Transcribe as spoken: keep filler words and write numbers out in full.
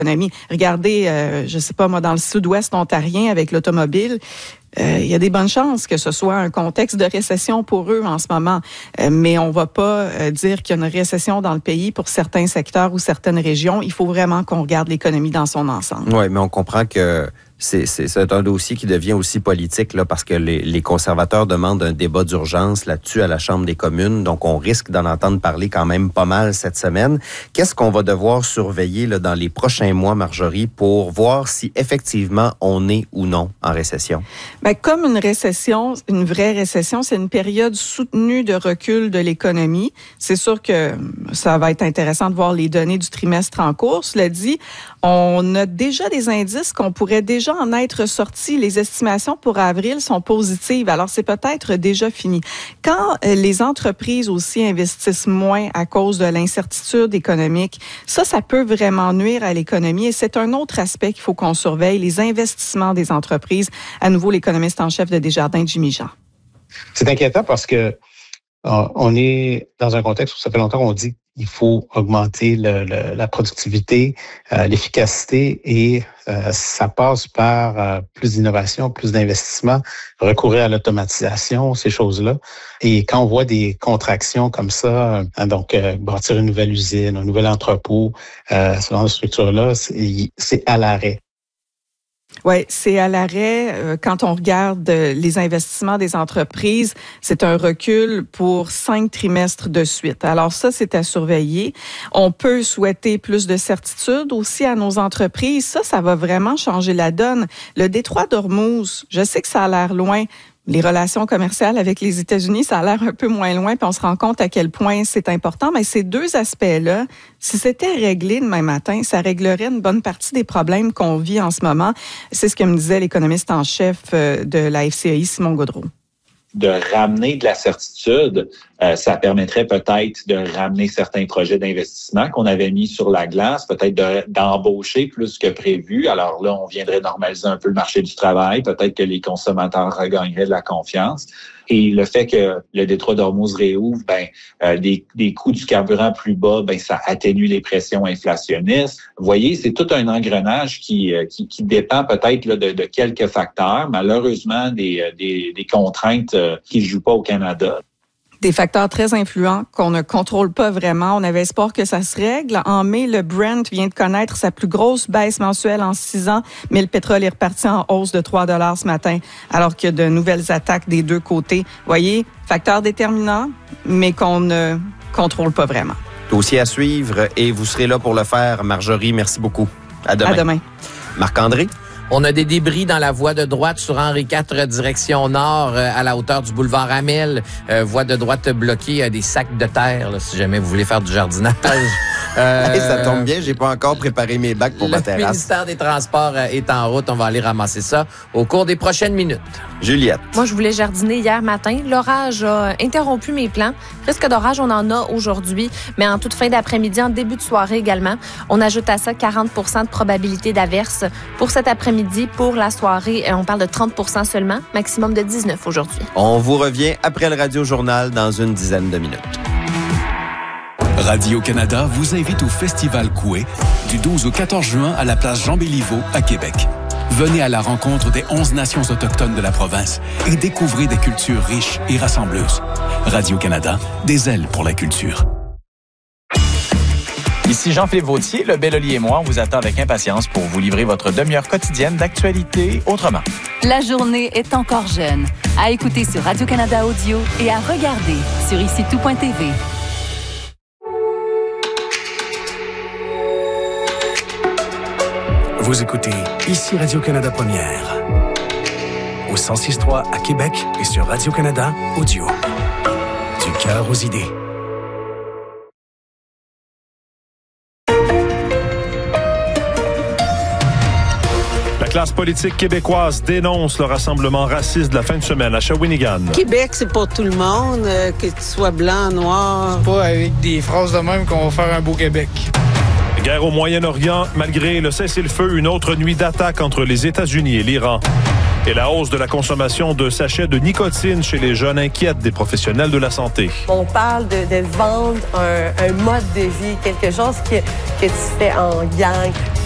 Regardez, euh, je sais pas moi, dans le sud-ouest ontarien avec l'automobile, euh, il y a des bonnes chances que ce soit un contexte de récession pour eux en ce moment. Euh, mais on va pas euh, dire qu'il y a une récession dans le pays pour certains secteurs ou certaines régions. Il faut vraiment qu'on regarde l'économie dans son ensemble. Oui, mais on comprend que c'est, c'est, c'est un dossier qui devient aussi politique là, parce que les, les conservateurs demandent un débat d'urgence là-dessus à la Chambre des communes. Donc, on risque d'en entendre parler quand même pas mal cette semaine. Qu'est-ce qu'on va devoir surveiller là, dans les prochains mois, Marjorie, pour voir si effectivement on est ou non en récession? Bien, comme une récession, une vraie récession, c'est une période soutenue de recul de l'économie. C'est sûr que ça va être intéressant de voir les données du trimestre en cours. Cela dit, on a déjà des indices qu'on pourrait déjà en être sortis. Les estimations pour avril sont positives. Alors, c'est peut-être déjà fini. Quand les entreprises aussi investissent moins à cause de l'incertitude économique, ça, ça peut vraiment nuire à l'économie. Et c'est un autre aspect qu'il faut qu'on surveille, les investissements des entreprises. À nouveau, l'économiste en chef de Desjardins, Jimmy Jean. C'est inquiétant parce que euh, on est dans un contexte où ça fait longtemps qu'on dit qu'il faut augmenter le, le, la productivité, euh, l'efficacité et euh, ça passe par euh, plus d'innovation, plus d'investissement, recourir à l'automatisation, ces choses-là. Et quand on voit des contractions comme ça, euh, donc euh, bâtir une nouvelle usine, un nouvel entrepôt, euh, ce genre de structure-là, c'est, c'est à l'arrêt. Oui, c'est à l'arrêt. Euh, quand on regarde euh, les investissements des entreprises, c'est un recul pour cinq trimestres de suite. Alors ça, c'est à surveiller. On peut souhaiter plus de certitude aussi à nos entreprises. Ça, ça va vraiment changer la donne. Le détroit d'Ormuz, je sais que ça a l'air loin. Les relations commerciales avec les États-Unis, ça a l'air un peu moins loin, puis on se rend compte à quel point c'est important. Mais ces deux aspects-là, si c'était réglé demain matin, ça réglerait une bonne partie des problèmes qu'on vit en ce moment. C'est ce que me disait l'économiste en chef de la F C A I, Simon Gaudreault. De ramener de la certitude, euh, ça permettrait peut-être de ramener certains projets d'investissement qu'on avait mis sur la glace, peut-être de, d'embaucher plus que prévu. Alors là, on viendrait normaliser un peu le marché du travail, peut-être que les consommateurs regagneraient de la confiance. Et le fait que le détroit d'Ormuz réouvre, ben euh, des, des coûts du carburant plus bas, ben ça atténue les pressions inflationnistes. Vous voyez, c'est tout un engrenage qui euh, qui, qui dépend peut-être là, de, de quelques facteurs, malheureusement des des, des contraintes euh, qui ne jouent pas au Canada. Des facteurs très influents qu'on ne contrôle pas vraiment. On avait espoir que ça se règle. En mai, le Brent vient de connaître sa plus grosse baisse mensuelle en six ans, mais le pétrole est reparti en hausse de trois dollars ce matin, alors qu'il y a de nouvelles attaques des deux côtés. Vous voyez, facteur déterminant, mais qu'on ne contrôle pas vraiment. Dossier à suivre et vous serez là pour le faire. Marjorie, merci beaucoup. À demain. À demain. Marc-André? On a des débris dans la voie de droite sur Henri quatre, direction nord, euh, à la hauteur du boulevard Amel. Euh, voie de droite bloquée, euh, des sacs de terre, là, si jamais vous voulez faire du jardinage. Euh, hey, ça tombe bien, j'ai pas encore préparé mes bacs pour ma terrasse. Le ministère des Transports euh, est en route. On va aller ramasser ça au cours des prochaines minutes. Juliette. Moi, je voulais jardiner hier matin. L'orage a interrompu mes plans. Risque d'orage, on en a aujourd'hui, mais en toute fin d'après-midi, en début de soirée également. On ajoute à ça quarante pour cent de probabilité d'averse pour cet après-midi. Pour la soirée, on parle de trente pour cent seulement, maximum de dix-neuf aujourd'hui. On vous revient après le Radio-Journal dans une dizaine de minutes. Radio-Canada vous invite au Festival Coué du douze au quatorze juin à la place Jean-Béliveau à Québec. Venez à la rencontre des onze nations autochtones de la province et découvrez des cultures riches et rassembleuses. Radio-Canada, des ailes pour la culture. Ici Jean-Philippe Vautier, le Belloli et moi, on vous attend avec impatience pour vous livrer votre demi-heure quotidienne d'actualité autrement. La journée est encore jeune. À écouter sur Radio-Canada Audio et à regarder sur ici tout point t v. Vous écoutez Ici Radio-Canada Première. Au cent six point trois à Québec et sur Radio-Canada Audio. Du cœur aux idées. La classe politique québécoise dénonce le rassemblement raciste de la fin de semaine à Shawinigan. Québec, c'est pour tout le monde, euh, que tu sois blanc, noir. C'est pas avec des phrases de même qu'on va faire un beau Québec. Guerre au Moyen-Orient, malgré le cessez-le-feu, une autre nuit d'attaque entre les États-Unis et l'Iran. Et la hausse de la consommation de sachets de nicotine chez les jeunes inquiète des professionnels de la santé. On parle de, de vendre un, un mode de vie, quelque chose que, que tu fais en gang.